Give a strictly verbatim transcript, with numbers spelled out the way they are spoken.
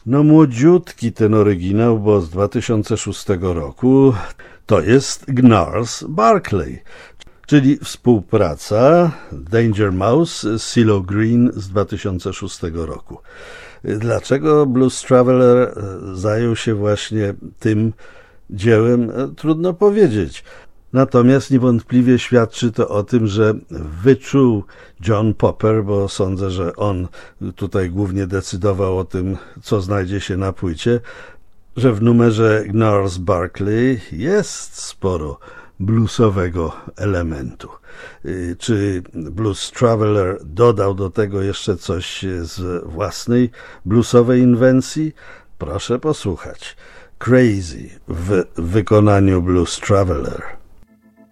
No młodziutki ten oryginał, bo z dwa tysiące szóstego roku, to jest Gnarls Barkley, czyli współpraca Danger Mouse z CeeLo Green z dwa tysiące szóstego roku. Dlaczego Blues Traveler zajął się właśnie tym dziełem? Trudno powiedzieć. Natomiast niewątpliwie świadczy to o tym, że wyczuł John Popper, bo sądzę, że on tutaj głównie decydował o tym, co znajdzie się na płycie, że w numerze Gnarls Barkley jest sporo bluesowego elementu. Czy Blues Traveler dodał do tego jeszcze coś z własnej bluesowej inwencji? Proszę posłuchać. Crazy w wykonaniu Blues Traveler.